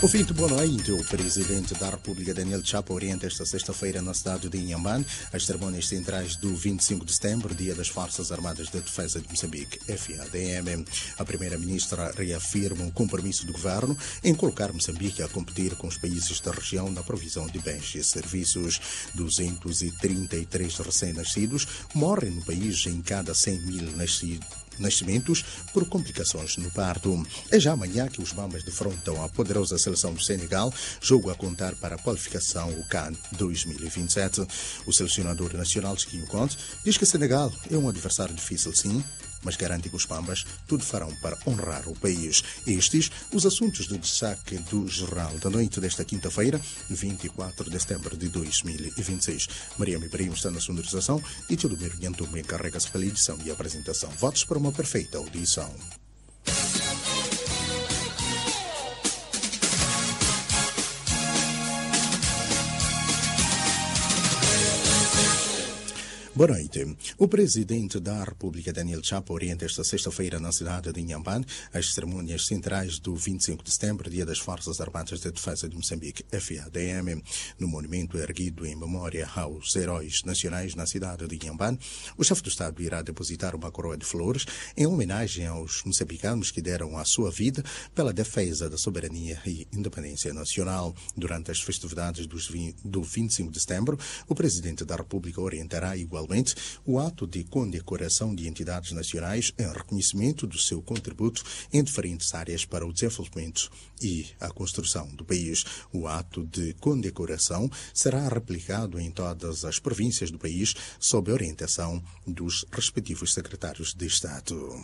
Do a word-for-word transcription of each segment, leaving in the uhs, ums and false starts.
Ouvinte, boa noite. O presidente da República, Daniel Chapo, orienta esta sexta-feira na cidade de Inhambane as cerimônias centrais do vinte e cinco de setembro, Dia das Forças Armadas de Defesa de Moçambique, F A D M. A primeira-ministra reafirma o compromisso do governo em colocar Moçambique a competir com os países da região na provisão de bens e serviços. duzentos e trinta e três recém-nascidos morrem no país em cada cem mil nascidos. nascimentos por complicações no parto. É já amanhã que os Bambas defrontam a poderosa seleção do Senegal, jogo a contar para a qualificação o CAN dois mil e vinte e sete. O selecionador nacional, Chiquinho Conte, diz que Senegal é um adversário difícil, sim, mas garante que os Bambas tudo farão para honrar o país. Estes os assuntos de destaque do Jornal da Noite desta quinta-feira, vinte e quatro de setembro de dois mil e vinte e seis. Maria Ibrahim está na sonorização e todo o meu me encarrega-se pela edição e apresentação. Votos para uma perfeita audição. Boa noite. O presidente da República, Daniel Chapo, orienta esta sexta-feira na cidade de Inhambane as cerimônias centrais do vinte e cinco de setembro, Dia das Forças Armadas de Defesa de Moçambique, F A D M. No monumento erguido em memória aos heróis nacionais na cidade de Inhambane, o chefe do Estado irá depositar uma coroa de flores em homenagem aos moçambicanos que deram a sua vida pela defesa da soberania e independência nacional. Durante as festividades do vinte e cinco de setembro, o presidente da República orientará igualmente o ato de condecoração de entidades nacionais em reconhecimento do seu contributo em diferentes áreas para o desenvolvimento e a construção do país. O ato de condecoração será replicado em todas as províncias do país sob a orientação dos respectivos secretários de Estado.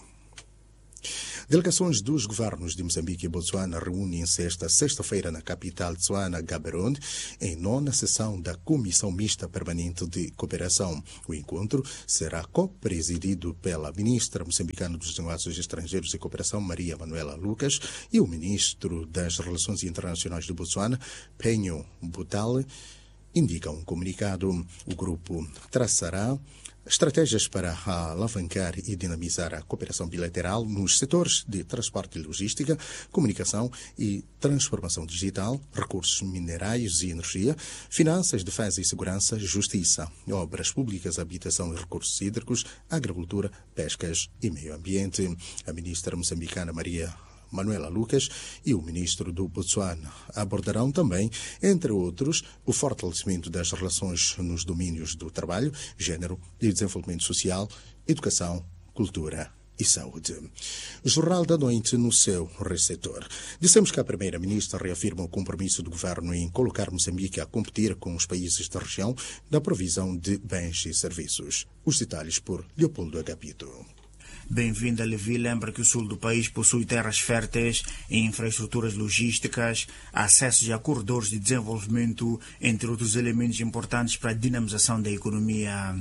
Delegações dos governos de Moçambique e Botsuana reúnem-se esta sexta-feira na capital tsuana, Gaborone, em nona sessão da Comissão Mista Permanente de Cooperação. O encontro será co-presidido pela ministra moçambicana dos Negócios Estrangeiros e Cooperação, Maria Manuela Lucas, e o ministro das Relações Internacionais de Botsuana, Penho Butale, indica um comunicado. O grupo traçará estratégias para alavancar e dinamizar a cooperação bilateral nos setores de transporte e logística, comunicação e transformação digital, recursos minerais e energia, finanças, defesa e segurança, justiça, obras públicas, habitação e recursos hídricos, agricultura, pescas e meio ambiente. A ministra moçambicana Maria Manuela Lucas e o ministro do Botsuana abordarão também, entre outros, o fortalecimento das relações nos domínios do trabalho, género e desenvolvimento social, educação, cultura e saúde. Jornal da Noite no seu receptor. Dissemos que a primeira-ministra reafirma o compromisso do governo em colocar Moçambique a competir com os países da região na provisão de bens e serviços. Os detalhes por Leopoldo Agapito. Bem-vinda, Levi. Lembra que o sul do país possui terras férteis e infraestruturas logísticas, acessos a corredores de desenvolvimento, entre outros elementos importantes para a dinamização da economia.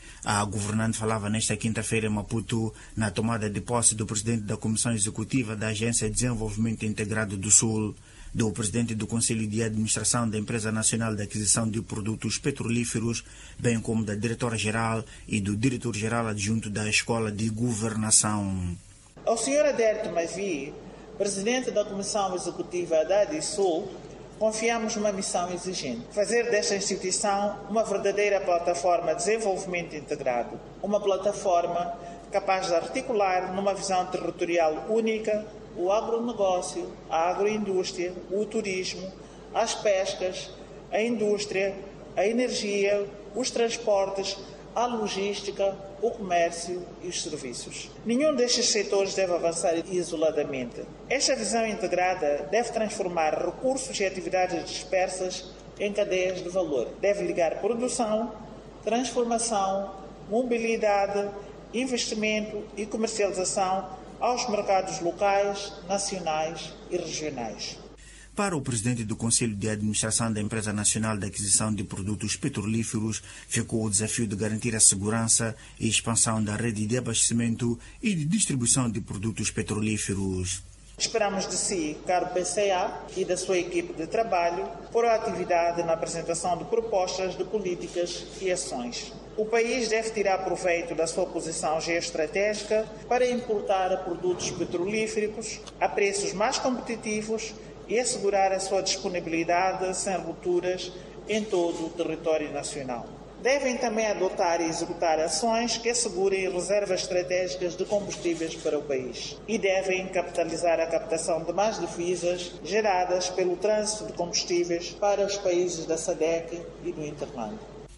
A governante falava nesta quinta-feira em Maputo, na tomada de posse do presidente da Comissão Executiva da Agência de Desenvolvimento Integrado do Sul, do presidente do Conselho de Administração da Empresa Nacional de Aquisição de Produtos Petrolíferos, bem como da diretora-geral e do diretor-geral adjunto da Escola de Governação. Ao senhor Adérito Mavi, presidente da Comissão Executiva da ADISUL, confiamos uma missão exigente: fazer desta instituição uma verdadeira plataforma de desenvolvimento integrado, uma plataforma capaz de articular numa visão territorial única o agronegócio, a agroindústria, o turismo, as pescas, a indústria, a energia, os transportes, a logística, o comércio e os serviços. Nenhum destes setores deve avançar isoladamente. Esta visão integrada deve transformar recursos e atividades dispersas em cadeias de valor. Deve ligar produção, transformação, mobilidade, investimento e comercialização aos mercados locais, nacionais e regionais. Para o presidente do Conselho de Administração da Empresa Nacional de Aquisição de Produtos Petrolíferos, ficou o desafio de garantir a segurança e expansão da rede de abastecimento e de distribuição de produtos petrolíferos. Esperamos de si, caro P C A, e da sua equipe de trabalho, proatividade na apresentação de propostas de políticas e ações. O país deve tirar proveito da sua posição geoestratégica para importar produtos petrolíferos a preços mais competitivos e assegurar a sua disponibilidade sem rupturas em todo o território nacional. Devem também adotar e executar ações que assegurem reservas estratégicas de combustíveis para o país e devem capitalizar a captação de mais divisas geradas pelo trânsito de combustíveis para os países da SADC e do Interlândia.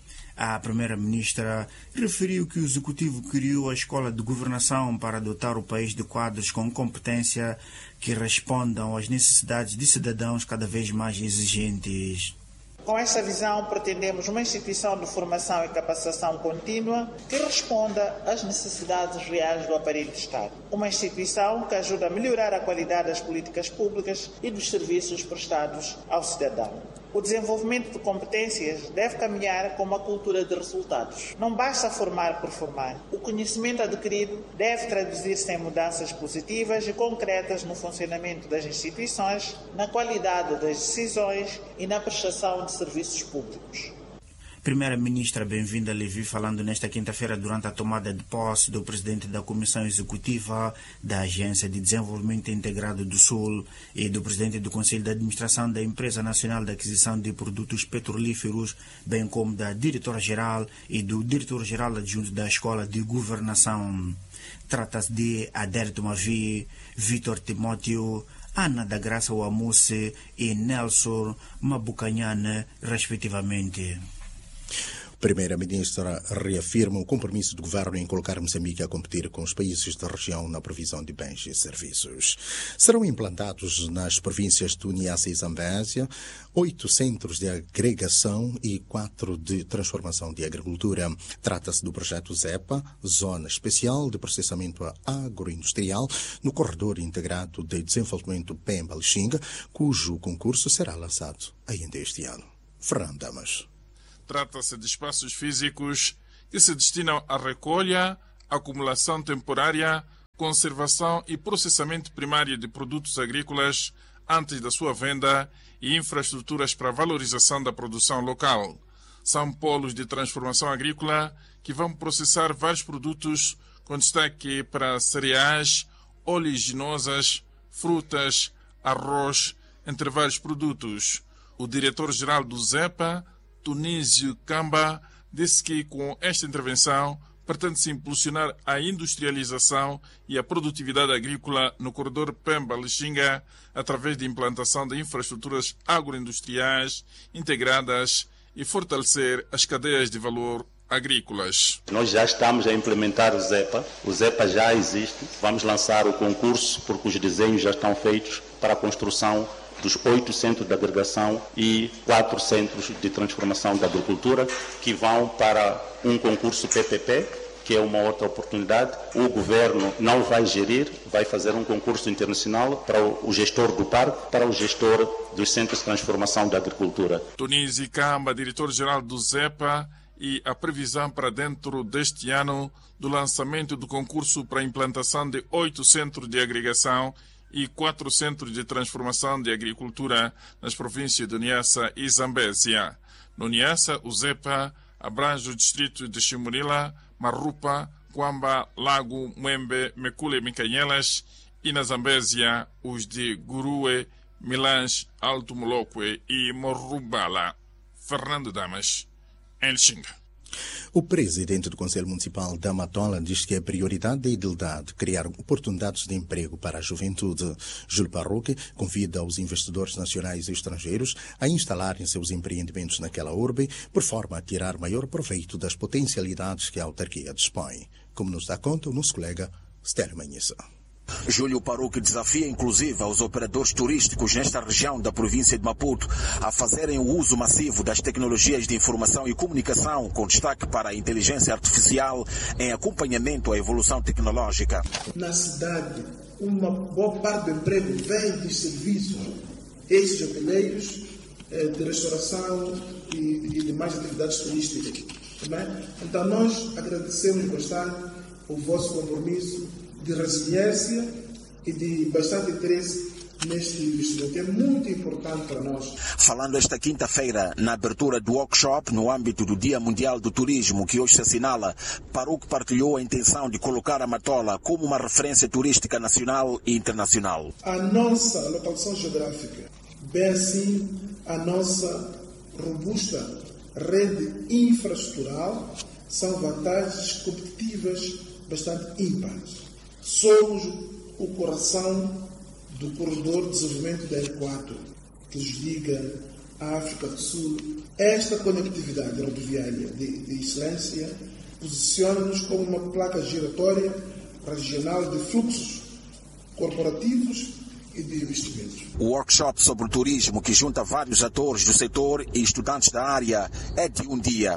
A primeira-ministra referiu que o Executivo criou a Escola de Governação para dotar o país de quadros com competência que respondam às necessidades de cidadãos cada vez mais exigentes. Com esta visão, pretendemos uma instituição de formação e capacitação contínua que responda às necessidades reais do aparelho de Estado. Uma instituição que ajuda a melhorar a qualidade das políticas públicas e dos serviços prestados ao cidadão. O desenvolvimento de competências deve caminhar com uma cultura de resultados. Não basta formar por formar. O conhecimento adquirido deve traduzir-se em mudanças positivas e concretas no funcionamento das instituições, na qualidade das decisões e na prestação de serviços públicos. Primeira-ministra Bem-vinda Levi falando nesta quinta-feira durante a tomada de posse do presidente da Comissão Executiva da Agência de Desenvolvimento Integrado do Sul e do presidente do Conselho de Administração da Empresa Nacional de Aquisição de Produtos Petrolíferos, bem como da diretora-geral e do diretor-geral adjunto da Escola de Governação. Trata-se de Adérito Mavi, Vitor Timóteo, Ana da Graça Wamusse e Nelson Mabucanhane, respectivamente. Primeira-Ministra reafirma o compromisso do governo em colocar Moçambique a competir com os países da região na provisão de bens e serviços. Serão implantados nas províncias de Niassa e Zambésia oito centros de agregação e quatro de transformação de agricultura. Trata-se do projeto ZEPA, Zona Especial de Processamento Agroindustrial, no Corredor Integrado de Desenvolvimento Pemba-Lixinga, cujo concurso será lançado ainda este ano. Fernando Damas. Trata-se de espaços físicos que se destinam à recolha, acumulação temporária, conservação e processamento primário de produtos agrícolas antes da sua venda e infraestruturas para a valorização da produção local. São polos de transformação agrícola que vão processar vários produtos com destaque para cereais, oleaginosas, frutas, arroz, entre vários produtos. O diretor-geral do ZEPA, Tunísio Kamba, disse que com esta intervenção pretende-se impulsionar a industrialização e a produtividade agrícola no corredor Pemba-Lixinga através da implantação de infraestruturas agroindustriais integradas e fortalecer as cadeias de valor agrícolas. Nós já estamos a implementar o ZEPA. O ZEPA já existe. Vamos lançar o concurso porque os desenhos já estão feitos para a construção dos oito centros de agregação e quatro centros de transformação da agricultura, que vão para um concurso P P P, que é uma outra oportunidade. O governo não vai gerir, vai fazer um concurso internacional para o gestor do parque, para o gestor dos centros de transformação da agricultura. Tunísio Kamba, diretor-geral do ZEPA, e a previsão para dentro deste ano do lançamento do concurso para a implantação de oito centros de agregação e quatro centros de transformação de agricultura nas províncias de Niassa e Zambésia. No Niassa, o ZEPA abrange os distritos de Chimurila, Marupa, Kwamba, Lago, Mwembe, Mekule e Micanhelas, e na Zambésia, os de Gurue, Milange, Alto Molokwe e Morrubala. Fernando Damas, em Lixinga. O presidente do Conselho Municipal da Matola diz que é prioridade da idilidade criar oportunidades de emprego para a juventude. Júlio Parroque convida os investidores nacionais e estrangeiros a instalarem seus empreendimentos naquela urbe, por forma a tirar maior proveito das potencialidades que a autarquia dispõe. Como nos dá conta o nosso colega Stélio Manhissa. Júlio Parroque desafia inclusive aos operadores turísticos nesta região da província de Maputo a fazerem o uso massivo das tecnologias de informação e comunicação, com destaque para a inteligência artificial em acompanhamento à evolução tecnológica. Na cidade, uma boa parte do emprego vem dos serviços, esses hoteleiros, de restauração e demais atividades turísticas. Então nós agradecemos bastante o vosso compromisso de resiliência e de bastante interesse neste investimento. É muito importante para nós. Falando esta quinta-feira na abertura do workshop no âmbito do Dia Mundial do Turismo, que hoje se assinala, Parroque partilhou a intenção de colocar a Matola como uma referência turística nacional e internacional. A nossa localização geográfica Bem assim, a nossa robusta rede infraestrutural são vantagens competitivas bastante ímpares. Somos o coração do corredor de desenvolvimento da E quatro, que nos liga à África do Sul. Esta conectividade rodoviária de, de excelência posiciona-nos como uma placa giratória regional de fluxos corporativos e de investimentos. O workshop sobre o turismo, que junta vários atores do setor e estudantes da área, é de um dia.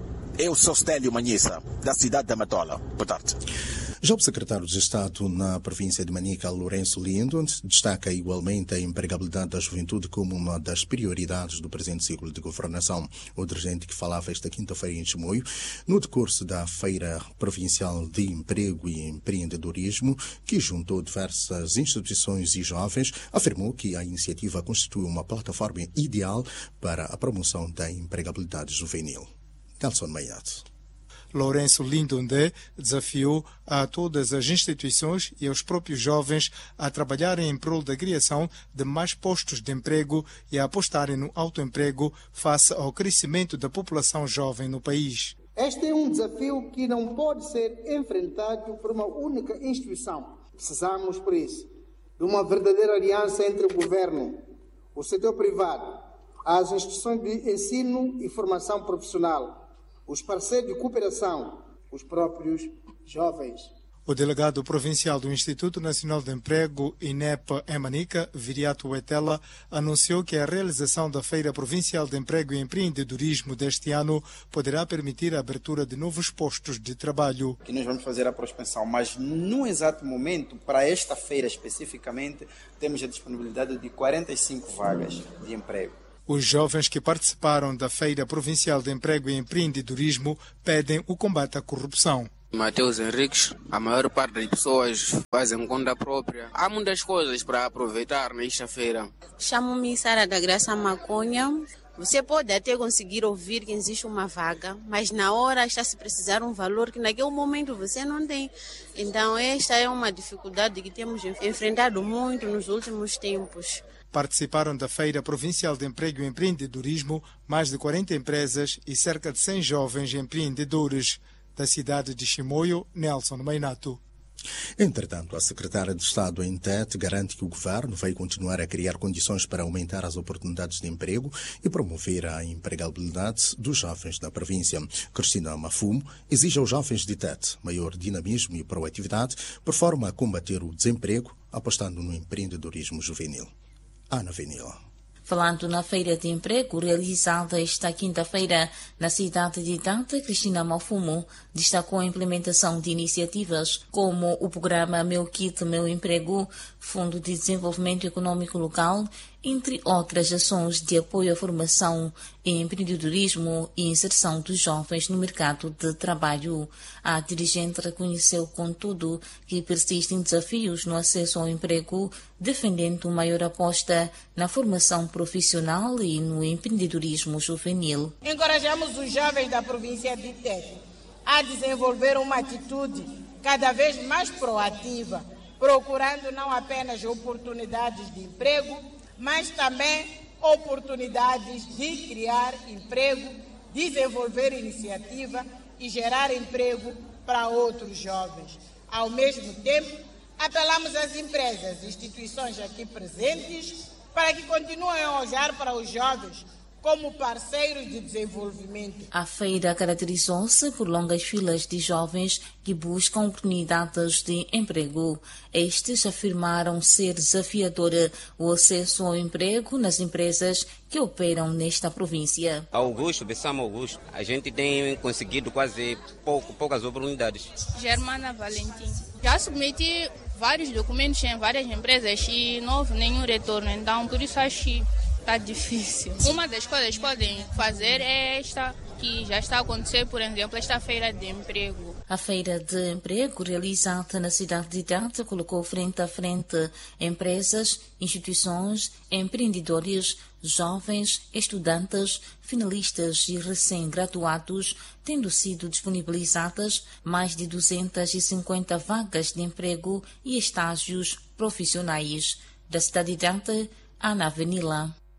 Eu sou Stélio Manhissa, da cidade da Matola. Boa tarde. Já o secretário de Estado na província de Manica, Lourenço Lindo, destaca igualmente a empregabilidade da juventude como uma das prioridades do presente ciclo de governação. O dirigente que falava esta quinta-feira em Chimoio, no decurso da Feira Provincial de Emprego e Empreendedorismo, que juntou diversas instituições e jovens, afirmou que a iniciativa constitui uma plataforma ideal para a promoção da empregabilidade juvenil. Nelson Maiato. Lourenço Lindonde desafiou a todas as instituições e aos próprios jovens a trabalharem em prol da criação de mais postos de emprego e a apostarem no autoemprego face ao crescimento da população jovem no país. Este é um desafio que não pode ser enfrentado por uma única instituição. Precisamos, por isso, de uma verdadeira aliança entre o governo, o setor privado, as instituições de ensino e formação profissional, os parceiros de cooperação, os próprios jovens. O delegado provincial do Instituto Nacional de Emprego, INEP, em Manica, Viriato Huetela, anunciou que a realização da Feira Provincial de Emprego e Empreendedorismo deste ano poderá permitir a abertura de novos postos de trabalho. Que nós vamos fazer a prospecção, mas no exato momento, para esta feira especificamente, temos a disponibilidade de quarenta e cinco vagas de emprego. Os jovens que participaram da Feira Provincial de Emprego e Empreendedorismo pedem o combate à corrupção. Mateus Henriques, a maior parte das pessoas fazem conta própria. Há muitas coisas para aproveitar nesta feira. Chamo-me Sara da Graça Maconha. Você pode até conseguir ouvir que existe uma vaga, mas na hora está se precisar um valor que naquele momento você não tem. Então esta é uma dificuldade que temos enfrentado muito nos últimos tempos. Participaram da Feira Provincial de Emprego e Empreendedorismo mais de quarenta empresas e cerca de cem jovens empreendedores. Da cidade de Chimoio, Nelson Mainato. Entretanto, a secretária de Estado em Tete garante que o governo vai continuar a criar condições para aumentar as oportunidades de emprego e promover a empregabilidade dos jovens da província. Cristina Mafumo exige aos jovens de Tete maior dinamismo e proatividade por forma a combater o desemprego, apostando no empreendedorismo juvenil. Ana Venila. Falando na Feira de Emprego realizada esta quinta-feira na cidade de Tete, Cristina Mafumo destacou a implementação de iniciativas como o programa Meu Kit, Meu Emprego, Fundo de Desenvolvimento Econômico Local, entre outras ações de apoio à formação em empreendedorismo e inserção dos jovens no mercado de trabalho. A dirigente reconheceu, contudo, que persistem desafios no acesso ao emprego, defendendo maior aposta na formação profissional e no empreendedorismo juvenil. Encorajamos os jovens da província de Tete a desenvolver uma atitude cada vez mais proativa, procurando não apenas oportunidades de emprego, mas também oportunidades de criar emprego, desenvolver iniciativa e gerar emprego para outros jovens. Ao mesmo tempo, apelamos às empresas e instituições aqui presentes para que continuem a olhar para os jovens como parceiros de desenvolvimento. A feira caracterizou-se por longas filas de jovens que buscam oportunidades de emprego. Estes afirmaram ser desafiador o acesso ao emprego nas empresas que operam nesta província. Augusto, Bessama Augusto, a gente tem conseguido quase pouco, poucas oportunidades. Germana Valentim. Já submeti vários documentos em várias empresas e não houve nenhum retorno, então por isso acho que está difícil. Uma das coisas que podem fazer é esta, que já está a acontecer, por exemplo, esta feira de emprego. A feira de emprego realizada na cidade de Tete colocou frente a frente empresas, instituições, empreendedores, jovens, estudantes, finalistas e recém-graduados, tendo sido disponibilizadas mais de duzentas e cinquenta vagas de emprego e estágios profissionais. Da cidade de Tete, Ana Venila.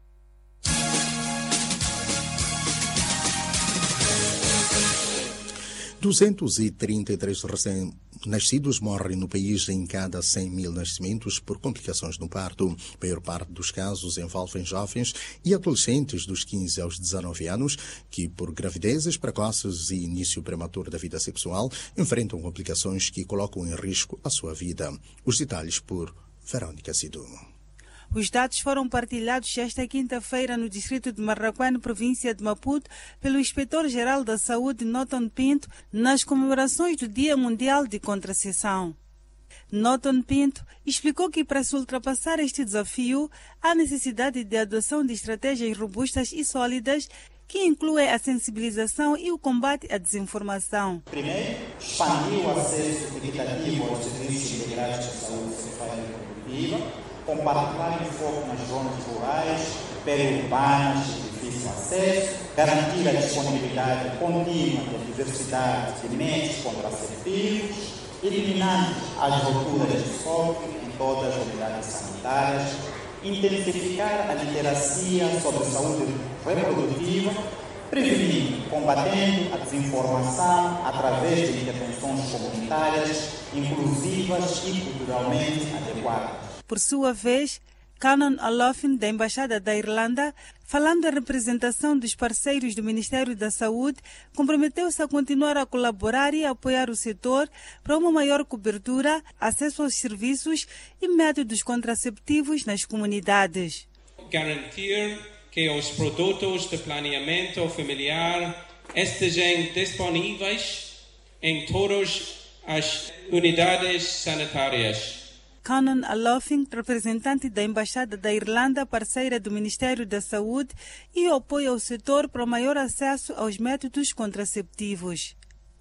duzentos e trinta e três recém-nascidos morrem no país em cada cem mil nascimentos por complicações no parto. A maior parte dos casos envolvem jovens e adolescentes dos quinze aos dezanove anos que, por gravidezes precoces e início prematuro da vida sexual, enfrentam complicações que colocam em risco a sua vida. Os detalhes por Verônica Sidumo. Os dados foram partilhados esta quinta-feira no distrito de Marraquém, província de Maputo, pelo inspetor-geral da Saúde, Norton Pinto, nas comemorações do Dia Mundial de Contracepção. Norton Pinto explicou que para se ultrapassar este desafio, há necessidade de adoção de estratégias robustas e sólidas que incluem a sensibilização e o combate à desinformação. Primeiro, expandir o acesso equitativo aos serviços integrados de saúde sexual e reprodutiva, com particular enfoque nas zonas rurais, periurbanas de difícil acesso, garantir a disponibilidade contínua da diversidade de meios contraceptivos, eliminando as rupturas de estoque em todas as unidades sanitárias, intensificar a literacia sobre saúde reprodutiva, prevenindo, combatendo a desinformação através de intervenções comunitárias, inclusivas e culturalmente adequadas. Por sua vez, Canon Olofin, da Embaixada da Irlanda, falando da representação dos parceiros do Ministério da Saúde, comprometeu-se a continuar a colaborar e a apoiar o setor para uma maior cobertura, acesso aos serviços e métodos contraceptivos nas comunidades. Garantir que os produtos de planeamento familiar estejam disponíveis em todas as unidades sanitárias. Canon Olofin, representante da Embaixada da Irlanda, parceira do Ministério da Saúde, e apoia o setor para maior acesso aos métodos contraceptivos.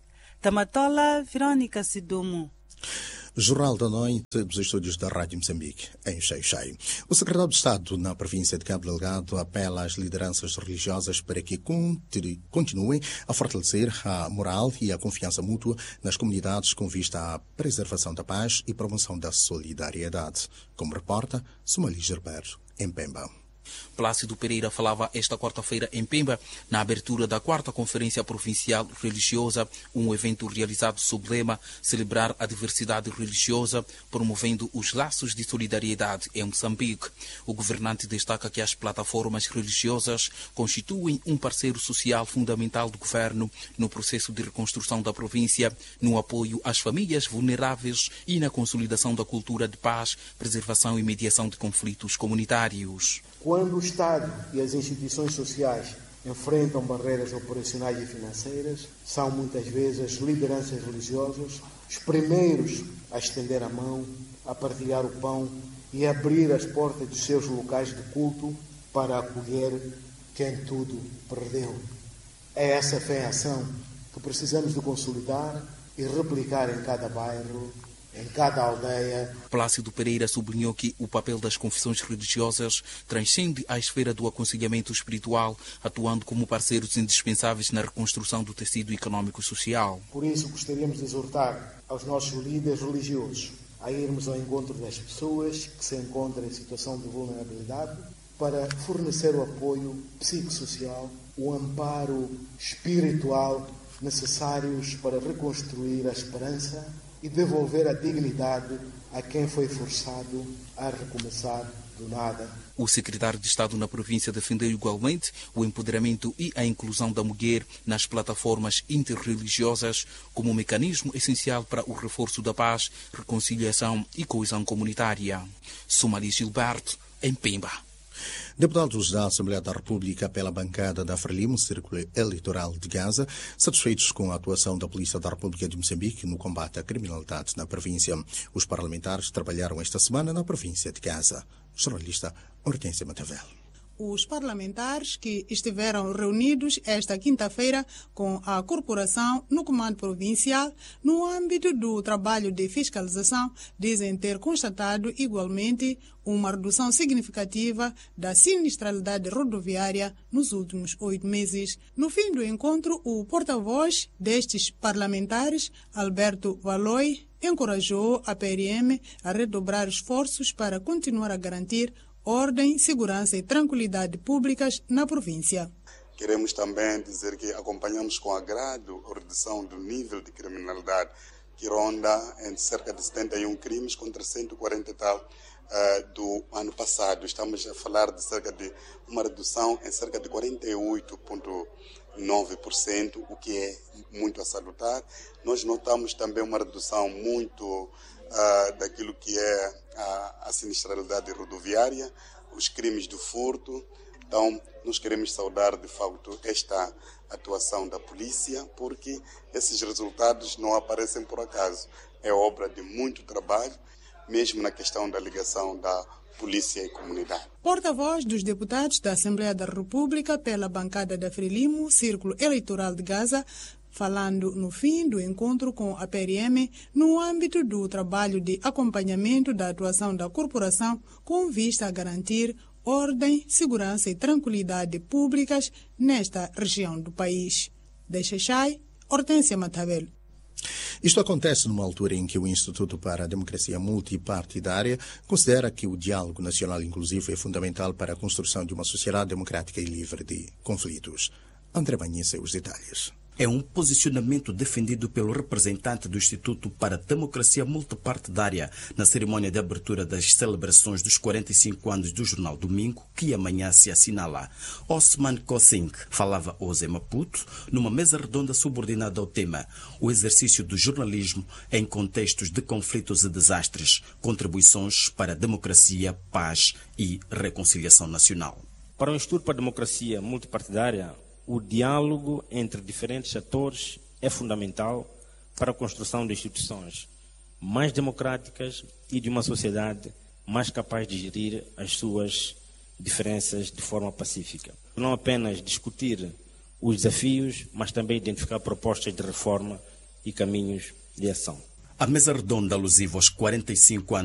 Tamatola, Verônica Sidumo. Jornal da Noite dos estúdios da Rádio Moçambique, em Xai-Xai. O secretário de Estado na província de Cabo Delgado apela às lideranças religiosas para que continuem a fortalecer a moral e a confiança mútua nas comunidades com vista à preservação da paz e promoção da solidariedade. Como reporta Somali Gerberto, em Pemba. Plácido Pereira falava esta quarta-feira em Pemba, na abertura da quarta Conferência Provincial Religiosa, um evento realizado sob o lema Celebrar a Diversidade Religiosa, promovendo os laços de solidariedade em Moçambique. O governante destaca que as plataformas religiosas constituem um parceiro social fundamental do governo no processo de reconstrução da província, no apoio às famílias vulneráveis e na consolidação da cultura de paz, preservação e mediação de conflitos comunitários. Quando o Estado e as instituições sociais enfrentam barreiras operacionais e financeiras, são muitas vezes as lideranças religiosas os primeiros a estender a mão, a partilhar o pão e a abrir as portas dos seus locais de culto para acolher quem tudo perdeu. É essa fé em ação que precisamos de consolidar e replicar em cada bairro, em cada aldeia. Plácido Pereira sublinhou que o papel das confissões religiosas transcende a esfera do aconselhamento espiritual, atuando como parceiros indispensáveis na reconstrução do tecido econômico e social. Por isso, gostaríamos de exortar aos nossos líderes religiosos a irmos ao encontro das pessoas que se encontram em situação de vulnerabilidade para fornecer o apoio psicossocial, o amparo espiritual necessários para reconstruir a esperança e devolver a dignidade a quem foi forçado a recomeçar do nada. O secretário de Estado na província defendeu igualmente o empoderamento e a inclusão da mulher nas plataformas interreligiosas como um mecanismo essencial para o reforço da paz, reconciliação e coesão comunitária. Somali Gilberto, em Pemba. Deputados da Assembleia da República pela bancada da Frelimo, Círculo Eleitoral de Gaza, satisfeitos com a atuação da Polícia da República de Moçambique no combate à criminalidade na província. Os parlamentares trabalharam esta semana na província de Gaza. Jornalista Hortência Matavel. Os parlamentares que estiveram reunidos esta quinta-feira com a corporação no Comando Provincial, no âmbito do trabalho de fiscalização, dizem ter constatado igualmente uma redução significativa da sinistralidade rodoviária nos últimos oito meses. No fim do encontro, o porta-voz destes parlamentares, Alberto Valoi, encorajou a P R M a redobrar esforços para continuar a garantir ordem, segurança e tranquilidade públicas na província. Queremos também dizer que acompanhamos com agrado a redução do nível de criminalidade, que ronda em cerca de setenta e um crimes contra cento e quarenta e tal uh, do ano passado. Estamos a falar de cerca de uma redução em cerca de quarenta e oito vírgula nove por cento, o que é muito a salutar. Nós notamos também uma redução muito uh, daquilo que é a, a sinistralidade rodoviária, os crimes do furto. Então, nós queremos saudar, de facto, esta atuação da polícia, porque esses resultados não aparecem por acaso. É obra de muito trabalho, mesmo na questão da ligação da polícia e comunidade. Porta-voz dos deputados da Assembleia da República pela bancada da Frelimo, Círculo Eleitoral de Gaza, falando no fim do encontro com a P R M no âmbito do trabalho de acompanhamento da atuação da corporação com vista a garantir ordem, segurança e tranquilidade públicas nesta região do país. De Xai, Hortência Matavelo. Isto acontece numa altura em que o Instituto para a Democracia Multipartidária considera que o diálogo nacional inclusivo é fundamental para a construção de uma sociedade democrática e livre de conflitos. André Banhissa, os detalhes. É um posicionamento defendido pelo representante do Instituto para a Democracia Multipartidária na cerimônia de abertura das celebrações dos quarenta e cinco anos do Jornal Domingo, que amanhã se assinala. Osman Kossing falava hoje em Maputo, numa mesa redonda subordinada ao tema o exercício do jornalismo em contextos de conflitos e desastres, contribuições para a democracia, paz e reconciliação nacional. Para o Instituto para a Democracia Multipartidária, o diálogo entre diferentes atores é fundamental para a construção de instituições mais democráticas e de uma sociedade mais capaz de gerir as suas diferenças de forma pacífica. Não apenas discutir os desafios, mas também identificar propostas de reforma e caminhos de ação. A mesa redonda alusiva aos quarenta e cinco anos